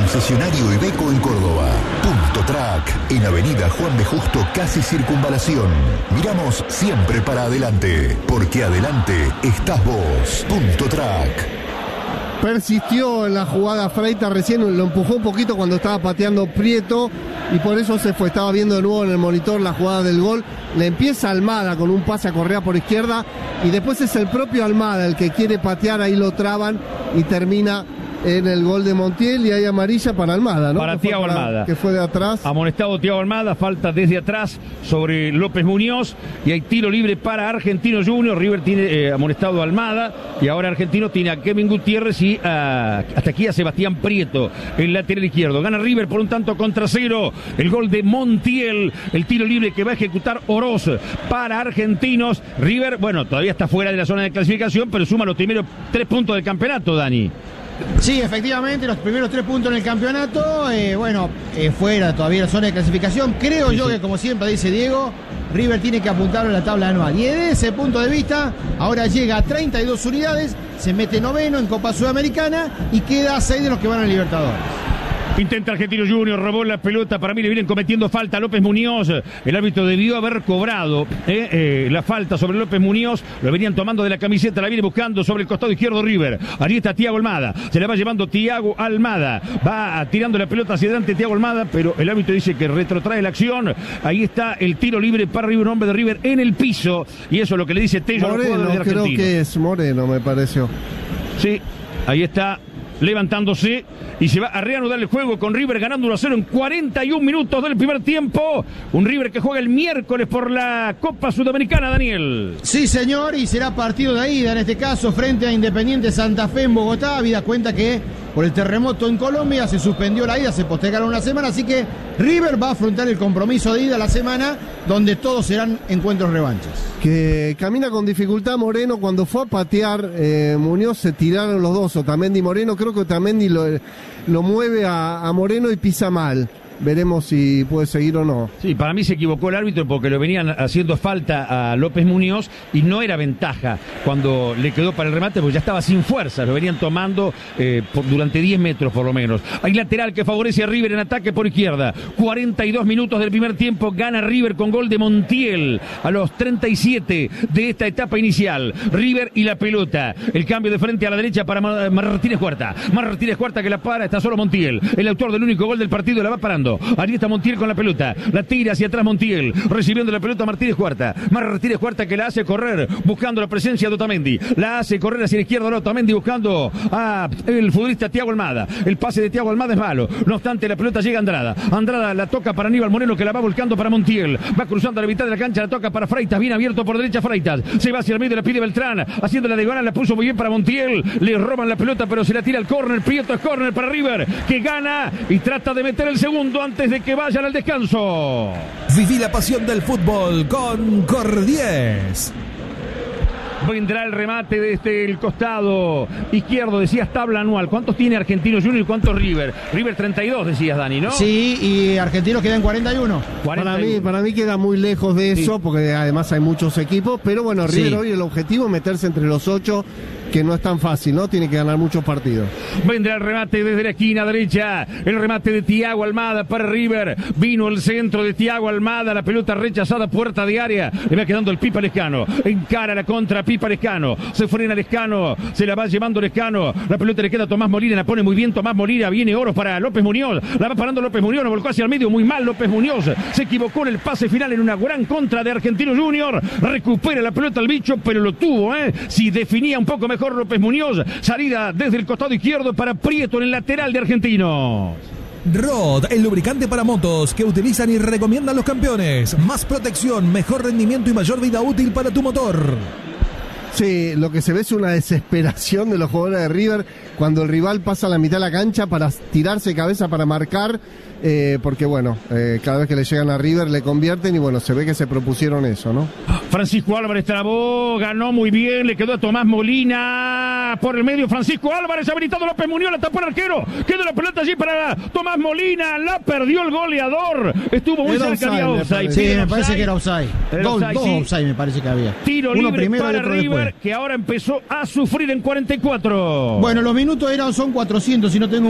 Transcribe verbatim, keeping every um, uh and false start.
Concesionario Iveco en Córdoba. Punto Track, en Avenida Juan B. Justo, casi Circunvalación. Miramos siempre para adelante, porque adelante estás vos. Punto Track. Persistió en la jugada Freitas, recién lo empujó un poquito cuando estaba pateando Prieto y por eso se fue. Estaba viendo de nuevo en el monitor la jugada del gol. Le empieza Almada con un pase a Correa por izquierda y después es el propio Almada el que quiere patear, ahí lo traban y termina en el gol de Montiel y hay amarilla para Almada, ¿no? Para Thiago Almada. Que fue de atrás. Amonestado Thiago Almada, falta desde atrás sobre López Muñoz y hay tiro libre para Argentino Junior. River tiene eh, amonestado a Almada y ahora Argentino tiene a Kevin Gutiérrez y a, hasta aquí a Sebastián Prieto, el lateral izquierdo. Gana River por un tanto contra cero. El gol de Montiel, el tiro libre que va a ejecutar Oroz para Argentinos. River, bueno, todavía está fuera de la zona de clasificación, pero suma los primeros tres puntos del campeonato, Dani. Sí, efectivamente, los primeros tres puntos en el campeonato, eh, bueno, eh, fuera todavía la zona de clasificación. Creo sí, yo sí. que, como siempre dice Diego, River tiene que apuntar a la tabla anual. Y desde ese punto de vista, ahora llega a treinta y dos unidades, se mete noveno en Copa Sudamericana y queda a seis de los que van a Libertadores. Intenta Argentino Junior, robó la pelota, para mí le vienen cometiendo falta a López Muñoz. El árbitro debió haber cobrado eh, eh, la falta sobre López Muñoz. Lo venían tomando de la camiseta, la viene buscando sobre el costado izquierdo River. Allí está Thiago Almada, se la va llevando Thiago Almada. Va tirando la pelota hacia adelante Thiago Almada, pero el árbitro dice que retrotrae la acción. Ahí está el tiro libre para River, un hombre de River en el piso. Y eso es lo que le dice Tello a los jugadores de Argentina. Creo que es Moreno, me pareció. Sí, ahí está levantándose y se va a reanudar el juego con River ganando uno a cero en cuarenta y un minutos del primer tiempo. Un River que juega el miércoles por la Copa Sudamericana, Daniel. Sí, señor, y será partido de ida en este caso frente a Independiente Santa Fe en Bogotá. Habida cuenta que por el terremoto en Colombia se suspendió la ida, se postergaron una semana, así que River va a afrontar el compromiso de ida la semana donde todos serán encuentros revanchas. Que camina con dificultad Moreno. Cuando fue a patear eh, Muñoz se tiraron los dos, Otamendi y Moreno. Creo que Otamendi lo, lo mueve a, a Moreno y pisa mal. Veremos si puede seguir o no. Sí, para mí se equivocó el árbitro porque lo venían haciendo falta a López Muñoz y no era ventaja cuando le quedó para el remate porque ya estaba sin fuerza. Lo venían tomando eh, por, durante diez metros por lo menos. Hay lateral que favorece a River en ataque por izquierda. cuarenta y dos minutos del primer tiempo. Gana River con gol de Montiel a los treinta y siete de esta etapa inicial. River y la pelota. El cambio de frente a la derecha para Martínez Huerta. Martínez Huerta que la para. Está solo Montiel. El autor del único gol del partido la va parando. Allí está Montiel con la pelota, la tira hacia atrás Montiel, recibiendo la pelota Martínez Huerta, Martínez Huerta que la hace correr, buscando la presencia de Otamendi, la hace correr hacia la izquierda, Otamendi buscando a el futbolista Thiago Almada, el pase de Thiago Almada es malo, no obstante la pelota llega a Andrada, Andrada la toca para Aníbal Moreno que la va volcando para Montiel, va cruzando a la mitad de la cancha, la toca para Freitas, bien abierto por derecha Freitas, se va hacia el medio, la pide Beltrán, haciendo la diagonal, la puso muy bien para Montiel, le roban la pelota pero se la tira al córner, Prieto es córner para River, que gana y trata de meter el segundo antes de que vayan al descanso. Viví la pasión del fútbol con Cordies. Vendrá el remate desde el costado izquierdo, decías tabla anual. ¿Cuántos tiene Argentino Junior y cuántos River? River treinta y dos decías, Dani, ¿no? Sí, y Argentinos quedan cuarenta y uno. Para mí, para mí queda muy lejos de eso, sí. Porque además hay muchos equipos, pero bueno, River sí. Hoy el objetivo es meterse entre los ocho, que no es tan fácil, ¿no? Tiene que ganar muchos partidos. Vendrá el remate desde la esquina derecha, el remate de Thiago Almada para River, vino el centro de Thiago Almada, la pelota rechazada, puerta de área, le va quedando el Pipa Lescano, encara la contra Pipa Lescano, se frena Lescano, se la va llevando Lescano, la pelota le queda a Tomás Molina, la pone muy bien Tomás Molina, viene Oro para López Muñoz, la va parando López Muñoz, la volcó hacia el medio, muy mal López Muñoz, se equivocó en el pase final en una gran contra de Argentino Junior, recupera la pelota el bicho, pero lo tuvo, ¿eh? Si definía un poco mejor López Muñoz, salida desde el costado izquierdo para Prieto en el lateral de Argentinos. Rod, el lubricante para motos que utilizan y recomiendan los campeones. Más protección, mejor rendimiento y mayor vida útil para tu motor. Sí, lo que se ve es una desesperación de los jugadores de River cuando el rival pasa a la mitad de la cancha para tirarse cabeza para marcar. Eh, porque bueno, eh, cada vez que le llegan a River le convierten y bueno, se ve que se propusieron eso, ¿no? Francisco Álvarez trabó, ganó muy bien, le quedó a Tomás Molina por el medio, Francisco Álvarez, habilitado López Muñoz, la tapó el arquero, quedó la pelota allí para Tomás Molina, la perdió el goleador, estuvo muy era cerca de offside. Sí, me parece que era offside. Dos offside me parece que había. Tiro Uno libre para River, después. Que ahora empezó a sufrir en cuarenta y cuatro. Bueno, los minutos eran, son cuatrocientos, si no tengo